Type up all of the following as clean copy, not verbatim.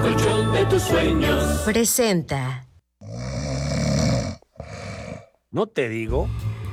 Colchón de tus sueños presenta. ¿No te digo?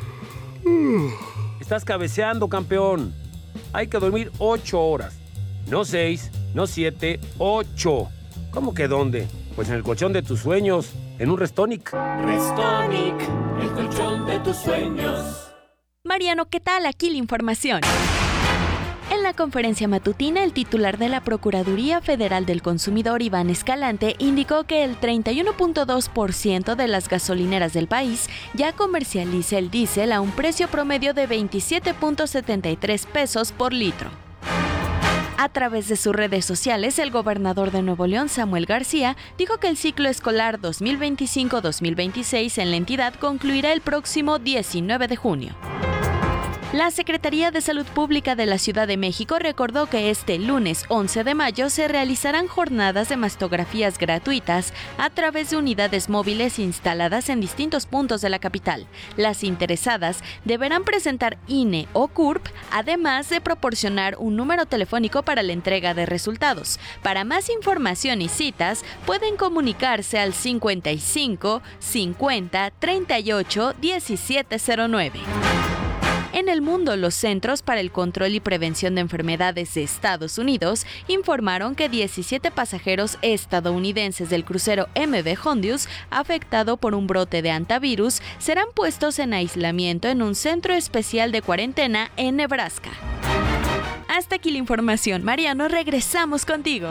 Estás cabeceando, campeón. Hay que dormir 8 horas. No 6, no 7, 8. ¿Cómo que dónde? Pues en el colchón de tus sueños, en un Restonic. Restonic, el colchón de tus sueños. Mariano, ¿qué tal? Aquí la información. En la conferencia matutina, el titular de la Procuraduría Federal del Consumidor, Iván Escalante, indicó que el 31.2% de las gasolineras del país ya comercializa el diésel a un precio promedio de 27.73 pesos por litro. A través de sus redes sociales, el gobernador de Nuevo León, Samuel García, dijo que el ciclo escolar 2025-2026 en la entidad concluirá el próximo 19 de junio. La Secretaría de Salud Pública de la Ciudad de México recordó que este lunes 11 de mayo se realizarán jornadas de mastografías gratuitas a través de unidades móviles instaladas en distintos puntos de la capital. Las interesadas deberán presentar INE o CURP, además de proporcionar un número telefónico para la entrega de resultados. Para más información y citas, pueden comunicarse al 55 50 38 1709. En el mundo, los Centros para el Control y Prevención de Enfermedades de Estados Unidos informaron que 17 pasajeros estadounidenses del crucero MV Hondius, afectado por un brote de hantavirus, serán puestos en aislamiento en un centro especial de cuarentena en Nebraska. Hasta aquí la información. Mariano, regresamos contigo.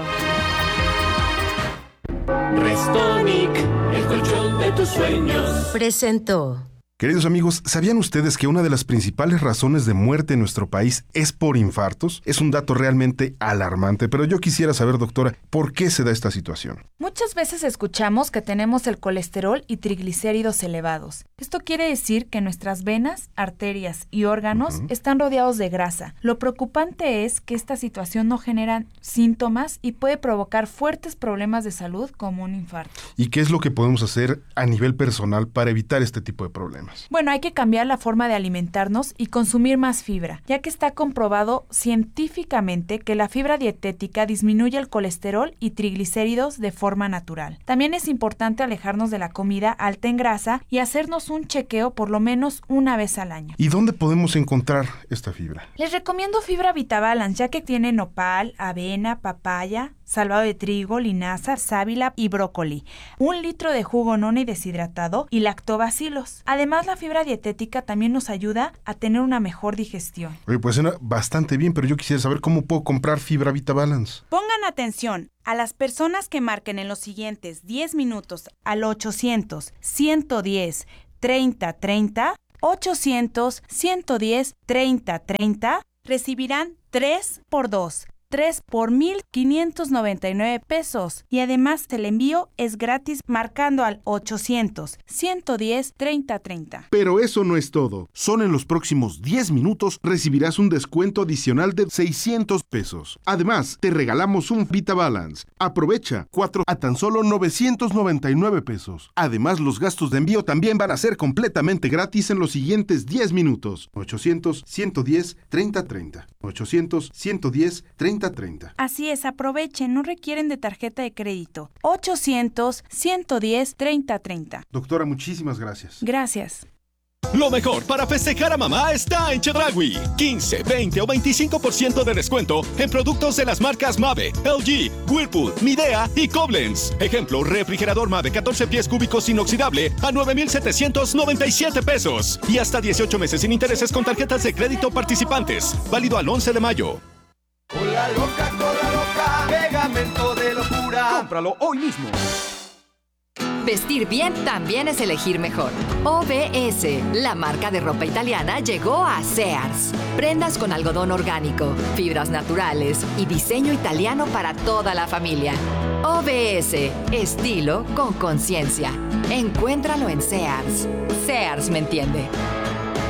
Restonic, el colchón de tus sueños Presentó. Queridos amigos, ¿sabían ustedes que una de las principales razones de muerte en nuestro país es por infartos? Es un dato realmente alarmante, pero yo quisiera saber, doctora, ¿por qué se da esta situación? Muchas veces escuchamos que tenemos el colesterol y triglicéridos elevados. Esto quiere decir que nuestras venas, arterias y órganos están rodeados de grasa. Lo preocupante es que esta situación no genera síntomas y puede provocar fuertes problemas de salud como un infarto. ¿Y qué es lo que podemos hacer a nivel personal para evitar este tipo de problemas? Bueno, hay que cambiar la forma de alimentarnos y consumir más fibra, ya que está comprobado científicamente que la fibra dietética disminuye el colesterol y triglicéridos de forma natural. También es importante alejarnos de la comida alta en grasa y hacernos un chequeo por lo menos una vez al año. ¿Y dónde podemos encontrar esta fibra? Les recomiendo Fibra VitaBalance, ya que tiene nopal, avena, papaya, salvado de trigo, linaza, sábila y brócoli, 1 litro de jugo noni deshidratado y lactobacilos. Además, la fibra dietética también nos ayuda a tener una mejor digestión. Oye, pues suena bastante bien, pero yo quisiera saber cómo puedo comprar Fibra VitaBalance. Pongan atención a las personas que marquen en los siguientes 10 minutos al 800-110-3030, 800-110-3030, recibirán 3x2. 3 por 1,599 pesos. Y además el envío es gratis marcando al 800-110-3030. Pero eso no es todo. Solo en los próximos 10 minutos recibirás un descuento adicional de 600 pesos. Además, te regalamos un VitaBalance. Aprovecha 4 a tan solo 999 pesos. Además, los gastos de envío también van a ser completamente gratis en los siguientes 10 minutos. 800-110-3030. 800-110-3030. Así es, aprovechen, no requieren de tarjeta de crédito. 800-110-3030. Doctora, muchísimas gracias. Gracias. Lo mejor para festejar a mamá está en Chedraui. 15, 20 o 25% de descuento en productos de las marcas Mave, LG, Whirlpool, Midea y Koblenz. Ejemplo, refrigerador Mave 14 pies cúbicos inoxidable a 9,797 pesos. Y hasta 18 meses sin intereses con tarjetas de crédito participantes. Válido al 11 de mayo. Cola loca, pegamento de locura. Cómpralo hoy mismo. Vestir bien también es elegir mejor. OBS, la marca de ropa italiana, llegó a Sears. Prendas con algodón orgánico, fibras naturales y diseño italiano para toda la familia. OBS, estilo con conciencia. Encuéntralo en Sears. Sears me entiende.